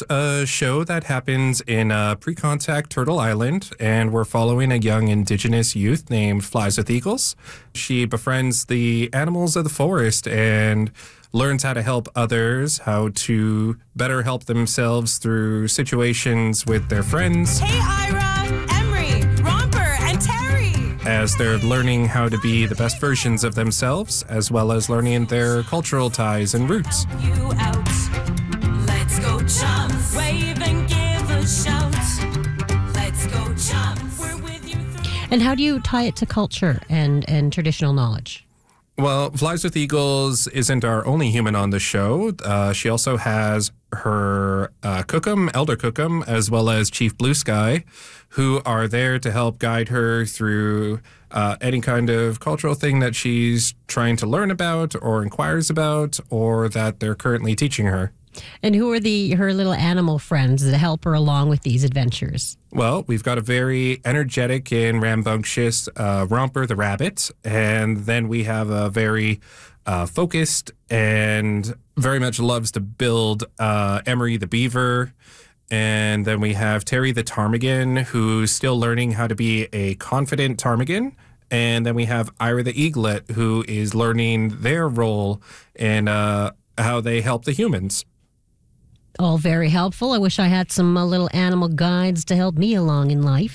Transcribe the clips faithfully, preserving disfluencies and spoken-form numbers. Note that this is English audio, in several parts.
is a show that happens in uh, pre-contact Turtle Island, and we're following a young indigenous youth named Flies with Eagles. She befriends the animals of the forest and learns how to help others, how to better help themselves through situations with their friends. Hey, Ira, Emery, Romper, and Terry! As they're learning how to be the best versions of themselves, as well as learning their cultural ties and roots. You out. Let's go chums. Wave and give a shout. Let's go chums. We're with you through. And how do you tie it to culture and, and traditional knowledge? Well, Flies with Eagles isn't our only human on the show. Uh, she also has her uh, Cookum, Elder Cookum, as well as Chief Blue Sky, who are there to help guide her through uh, any kind of cultural thing that she's trying to learn about or inquires about or that they're currently teaching her. And who are the her little animal friends that help her along with these adventures? Well, we've got a very energetic and rambunctious uh, Romper the rabbit, and then we have a very uh, focused and very much loves to build uh, Emery the beaver. And then we have Terry the ptarmigan, who's still learning how to be a confident ptarmigan. And then we have Ira the eaglet, who is learning their role in uh, how they help the humans. All very helpful. I wish I had some uh, little animal guides to help me along in life.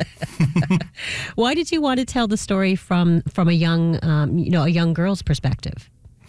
Why did you want to tell the story from from a young, um, you know, a young girl's perspective?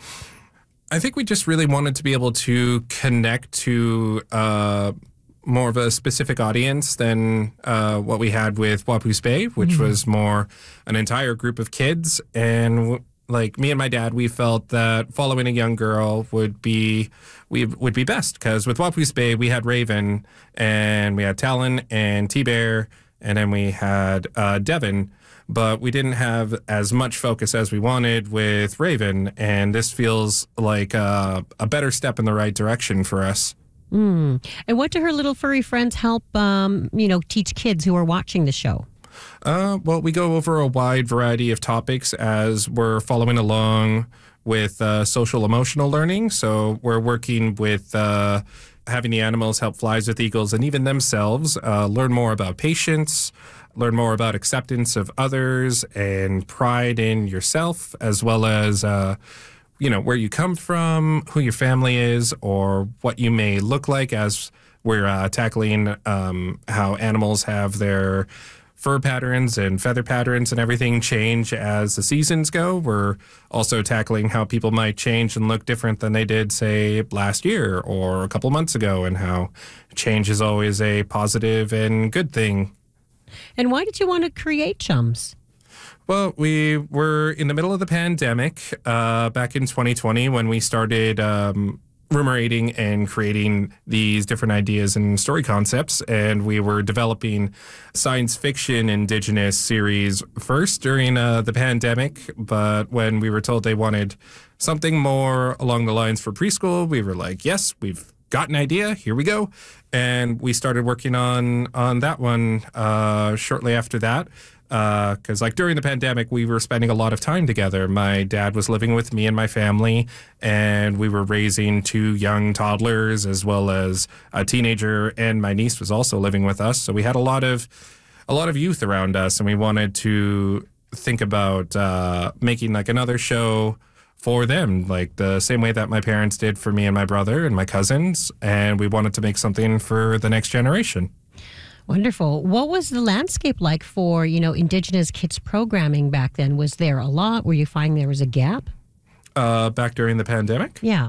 I think we just really wanted to be able to connect to uh, more of a specific audience than uh, what we had with Wapoos Bay, which mm-hmm. was more an entire group of kids. And like me and my dad, we felt that following a young girl would be we would be best because with Wapoos Bay we had Raven and we had Talon and T-Bear and then we had uh, Devon, but we didn't have as much focus as we wanted with Raven, and this feels like a, a better step in the right direction for us. Mm. And what do her little furry friends help, um, you know, teach kids who are watching the show? Uh, well, we go over a wide variety of topics as we're following along with uh, social emotional learning. So we're working with uh, having the animals help Flies with Eagles and even themselves uh, learn more about patience, learn more about acceptance of others and pride in yourself, as well as, uh, you know, where you come from, who your family is, or what you may look like as we're uh, tackling um, how animals have their fur patterns and feather patterns and everything change as the seasons go. We're also tackling how people might change and look different than they did, say, last year or a couple months ago, and how change is always a positive and good thing. And why did you want to create Chums? Well, we were in the middle of the pandemic uh, back in twenty twenty when we started um, ruminating and creating these different ideas and story concepts. And we were developing science fiction indigenous series first during uh, the pandemic. But when we were told they wanted something more along the lines for preschool, we were like, yes, we've got an idea. Here we go. And we started working on, on that one uh, shortly after that. Because uh, like during the pandemic, we were spending a lot of time together. My dad was living with me and my family, and we were raising two young toddlers as well as a teenager, and my niece was also living with us. So we had a lot of a lot of youth around us, and we wanted to think about uh, making like another show for them, like the same way that my parents did for me and my brother and my cousins, and we wanted to make something for the next generation. Wonderful. What was the landscape like for, you know, Indigenous kids programming back then? Was there a lot? Were you finding there was a gap? Uh, back during the pandemic? Yeah.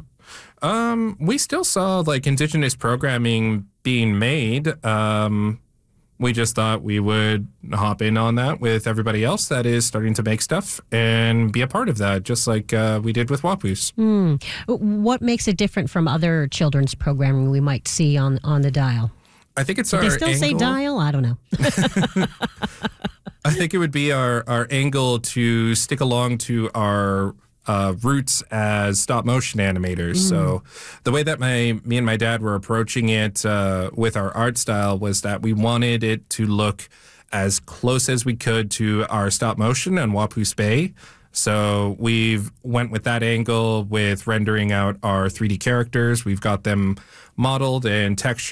Um, we still saw like Indigenous programming being made. Um, we just thought we would hop in on that with everybody else that is starting to make stuff and be a part of that, just like uh, we did with Wapoos. Mm. What makes it different from other children's programming we might see on, on the dial? I think it's Did our they still angle. say dial? I don't know. I think it would be our, our angle to stick along to our uh, roots as stop motion animators. Mm. So the way that my me and my dad were approaching it uh, with our art style was that we wanted it to look as close as we could to our stop motion on Wapoos Bay. So we've went with that angle with rendering out our three D characters. We've got them modeled and textured